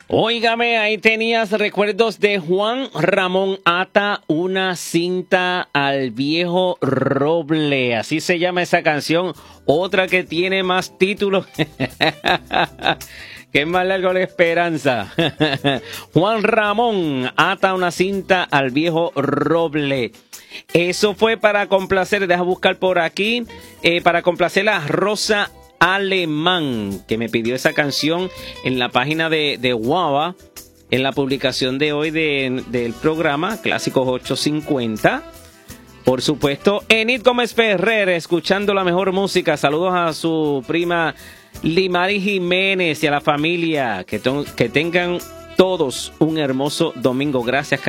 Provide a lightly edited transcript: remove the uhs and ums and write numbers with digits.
Óigame, ahí tenías recuerdos de Juan Ramón Ata, una cinta al viejo roble. Así se llama esa canción. Otra que tiene más títulos. Que es más largo la esperanza. Juan Ramón Ata, una cinta al viejo roble. Eso fue para complacer, deja buscar por aquí, para complacer a Rosa Alemán, que me pidió esa canción en la página de Guava, en la publicación de hoy del programa Clásicos 850. Por supuesto, Enid Gómez Ferrer, escuchando la mejor música. Saludos a su prima Limari Jiménez y a la familia. Que tengan todos un hermoso domingo. Gracias.